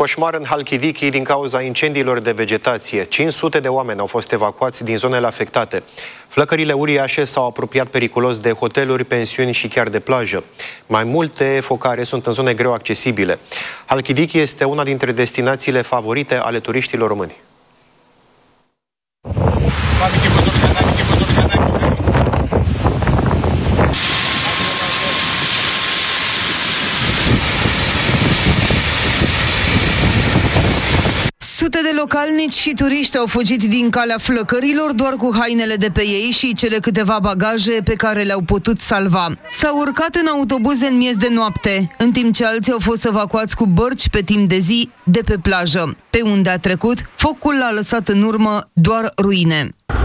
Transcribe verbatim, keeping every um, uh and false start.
Coșmar în Halkidiki din cauza incendiilor de vegetație. cinci sute de oameni au fost evacuați din zonele afectate. Flăcările uriașe s-au apropiat periculos de hoteluri, pensiuni și chiar de plajă. Mai multe focare sunt în zone greu accesibile. Halkidiki este una dintre destinațiile favorite ale turiștilor români. Sute de localnici și turiști au fugit din calea flăcărilor doar cu hainele de pe ei și cele câteva bagaje pe care le-au putut salva. S-au urcat în autobuze în miez de noapte, în timp ce alții au fost evacuați cu bărci pe timp de zi de pe plajă. Pe unde a trecut, focul a lăsat în urmă doar ruine.